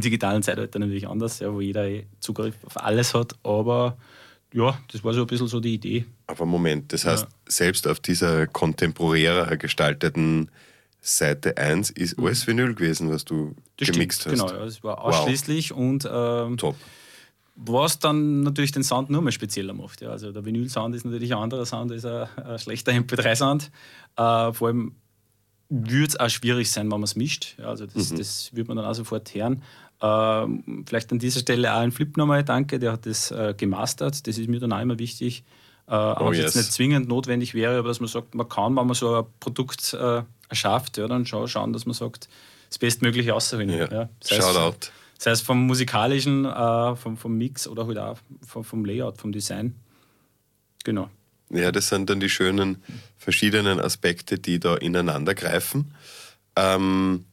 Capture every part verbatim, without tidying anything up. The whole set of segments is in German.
digitalen Zeitalter natürlich anders, ja, wo jeder Zugriff auf alles hat, aber ja, das war so ein bisschen so die Idee. Aber Moment, das heißt, ja. selbst auf dieser kontemporärer gestalteten Seite eins ist mhm. alles Vinyl gewesen, was du das gemixt stimmt, hast. Genau, ja, das war ausschließlich wow. und ähm, top. Was dann natürlich den Sound nur mal spezieller macht. Ja. Also der Vinyl-Sound ist natürlich ein anderer Sound als ein, ein schlechter M P drei Sound. Äh, vor allem würde es auch schwierig sein, wenn man es mischt. Ja, also das, mhm. das wird man dann auch sofort hören. Äh, vielleicht an dieser Stelle auch ein Flip nochmal, danke, der hat das äh, gemastert. Das ist mir dann auch immer wichtig. Äh, auch wenn es jetzt nicht zwingend notwendig wäre, aber dass man sagt, man kann, wenn man so ein Produkt äh, erschafft, ja, dann schau, schauen, dass man sagt, das Bestmögliche auszuholen. Ja. Ja. Shoutout. Sei es vom musikalischen, äh, vom, vom Mix oder halt auch vom, vom Layout, vom Design. Genau. Ja, das sind dann die schönen verschiedenen Aspekte, die da ineinander greifen. Ähm,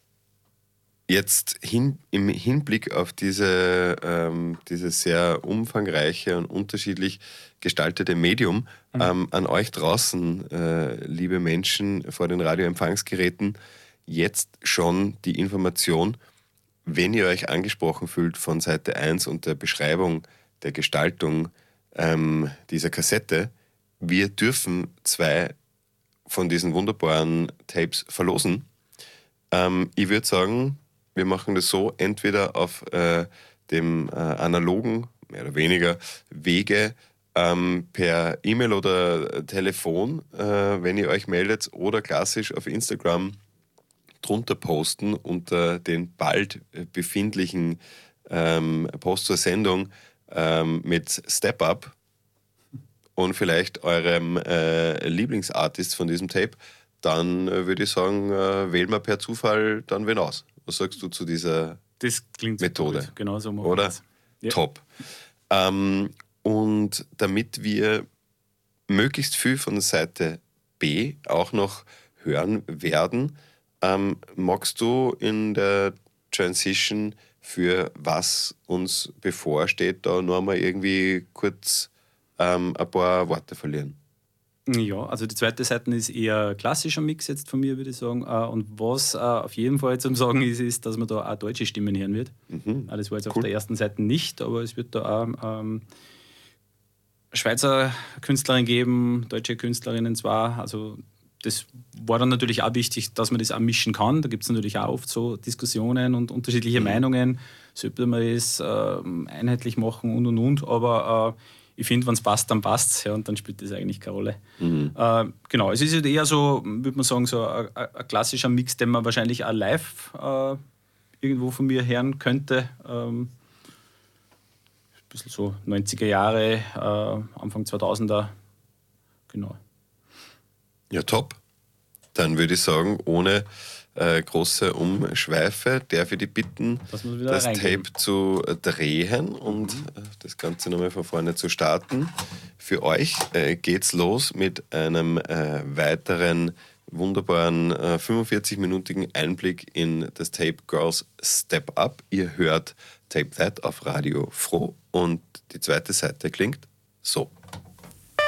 jetzt hin, im Hinblick auf diese, ähm, dieses sehr umfangreiche und unterschiedlich gestaltete Medium, mhm. ähm, an euch draußen, äh, liebe Menschen vor den Radioempfangsgeräten, jetzt schon die Information, wenn ihr euch angesprochen fühlt von Seite eins und der Beschreibung der Gestaltung ähm, dieser Kassette, wir dürfen zwei von diesen wunderbaren Tapes verlosen. Ähm, ich würde sagen, wir machen das so, entweder auf äh, dem äh, analogen, mehr oder weniger, Wege ähm, per E-Mail oder Telefon, äh, wenn ihr euch meldet, oder klassisch auf Instagram drunter posten unter den bald befindlichen ähm, Post zur Sendung ähm, mit Step Up und vielleicht eurem äh, Lieblingsartist von diesem Tape, dann äh, würde ich sagen, äh, wählen wir per Zufall dann wen aus. Was sagst du zu dieser das klingt Methode? Gut. Genau so machen Oder? Wir ja. Top. Ähm, und damit wir möglichst viel von Seite B auch noch hören werden, ähm, magst du in der Transition, für was uns bevorsteht, da noch mal irgendwie kurz ähm, ein paar Worte verlieren? Ja, also die zweite Seite ist eher klassischer Mix jetzt von mir, würde ich sagen. Und was auf jeden Fall zum Sagen ist, ist, dass man da auch deutsche Stimmen hören wird. Mhm. Das war jetzt cool. auf der ersten Seite nicht, aber es wird da auch ähm, Schweizer Künstlerin geben, deutsche Künstlerinnen zwar. Also das war dann natürlich auch wichtig, dass man das auch mischen kann. Da gibt es natürlich auch oft so Diskussionen und unterschiedliche mhm. Meinungen. Sollte man das äh, einheitlich machen und und und. Aber äh, ich finde, wenn es passt, dann passt es. Ja, und dann spielt das eigentlich keine Rolle. Mhm. Äh, genau, es ist halt eher so, würde man sagen, so ein, ein klassischer Mix, den man wahrscheinlich auch live äh, irgendwo von mir hören könnte. Ähm, ein bisschen so neunziger Jahre, äh, Anfang zweitausender. Genau. Ja, top. Dann würde ich sagen, ohne äh, große Umschweife darf ich dich bitten, das, das Tape zu drehen und mhm. äh, das Ganze nochmal von vorne zu starten. Für euch äh, geht's los mit einem äh, weiteren wunderbaren äh, fünfundvierzig-minütigen Einblick in das Tape Girls Step Up. Ihr hört Tape That auf Radio Froh und die zweite Seite klingt so.